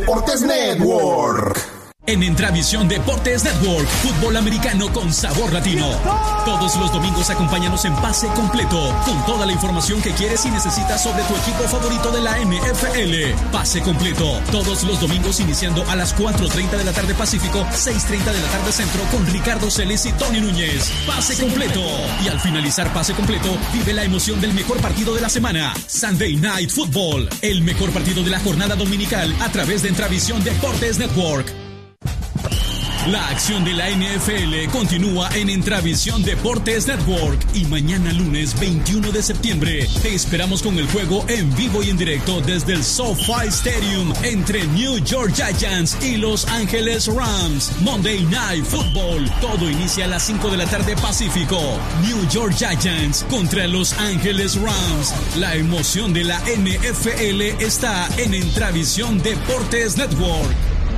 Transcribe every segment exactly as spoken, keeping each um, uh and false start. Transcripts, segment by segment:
Deportes Network. En Entravisión Deportes Network, fútbol americano con sabor latino. Todos los domingos acompáñanos en Pase Completo, con toda la información que quieres y necesitas sobre tu equipo favorito de la N F L. Pase Completo, todos los domingos iniciando a las cuatro treinta de la tarde Pacífico, seis treinta de la tarde Centro, con Ricardo Celis y Tony Núñez. Pase Completo. Y al finalizar Pase Completo, vive la emoción del mejor partido de la semana, Sunday Night Football, el mejor partido de la jornada dominical a través de Entravisión Deportes Network. La acción de la N F L continúa en Entravisión Deportes Network y mañana lunes veintiuno de septiembre te esperamos con el juego en vivo y en directo desde el SoFi Stadium entre New York Giants y Los Ángeles Rams. Monday Night Football. Todo inicia a las cinco de la tarde Pacífico. New York Giants contra Los Ángeles Rams. La emoción de la N F L está en Entravisión Deportes Network.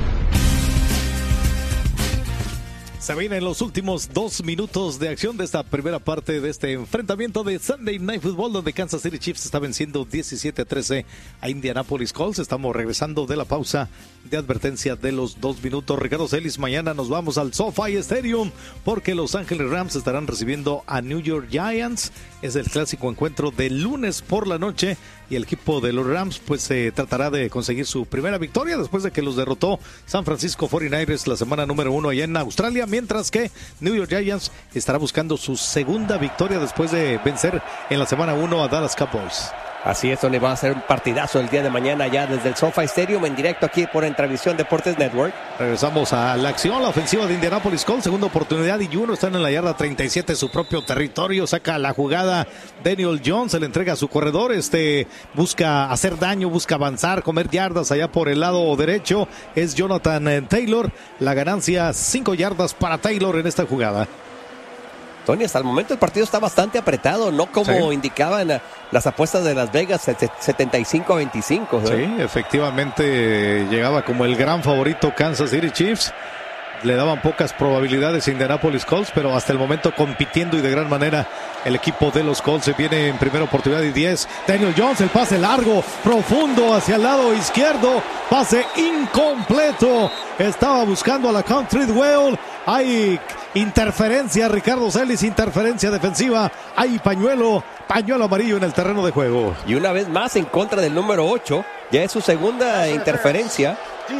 Se vienen los últimos dos minutos de acción de esta primera parte de este enfrentamiento de Sunday Night Football, donde Kansas City Chiefs está venciendo diecisiete a trece a Indianapolis Colts. Estamos regresando de la pausa de advertencia de los dos minutos. Ricardo Celis, mañana nos vamos al SoFi Stadium porque Los Ángeles Rams estarán recibiendo a New York Giants. Es el clásico encuentro de lunes por la noche y el equipo de los Rams pues eh, tratará de conseguir su primera victoria después de que los derrotó San Francisco cuarenta y nueve ers la semana número uno allá en Australia, mientras que New York Giants estará buscando su segunda victoria después de vencer en la semana uno a Dallas Cowboys. Así es, Tony, va a ser un partidazo el día de mañana ya desde el SoFi Stadium en directo aquí por Entravisión Deportes Network. Regresamos a la acción, la ofensiva de Indianapolis Colts, segunda oportunidad y uno, están en la yarda treinta y siete, su propio territorio, saca la jugada Daniel Jones, se le entrega a su corredor, este busca hacer daño, busca avanzar, comer yardas allá por el lado derecho, es Jonathan Taylor, la ganancia cinco yardas para Taylor en esta jugada. Tony, hasta el momento el partido está bastante apretado, no como sí. indicaban las apuestas de Las Vegas, setenta y cinco a veinticinco. ¿eh? Sí, efectivamente llegaba como el gran favorito Kansas City Chiefs. Le daban pocas probabilidades a Indianapolis Colts, pero hasta el momento compitiendo y de gran manera el equipo de los Colts. Se viene en primera oportunidad y diez. Daniel Jones, el pase largo, profundo hacia el lado izquierdo. Pase incompleto. Estaba buscando a la Country Whale. Hay interferencia, Ricardo Celis, interferencia defensiva. Hay pañuelo, pañuelo amarillo en el terreno de juego. Y una vez más en contra del número ocho. Ya es su segunda interferencia.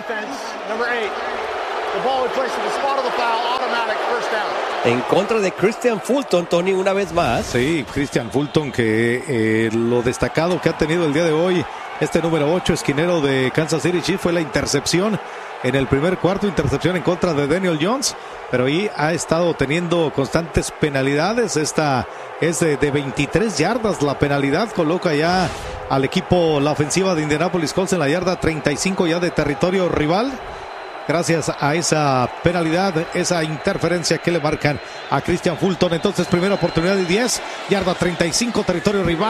En contra de Christian Fulton, Tony, una vez más. Sí, Christian Fulton, que eh, lo destacado que ha tenido el día de hoy, este número ocho, esquinero de Kansas City Chiefs, fue la intercepción en el primer cuarto, intercepción en contra de Daniel Jones, pero ahí ha estado teniendo constantes penalidades. Esta es de, de veintitrés yardas la penalidad, coloca ya al equipo, la ofensiva de Indianapolis Colts en la yarda treinta y cinco ya de territorio rival. Gracias a esa penalidad, esa interferencia que le marcan a Christian Fulton. Entonces, primera oportunidad de diez, yarda treinta y cinco, territorio rival.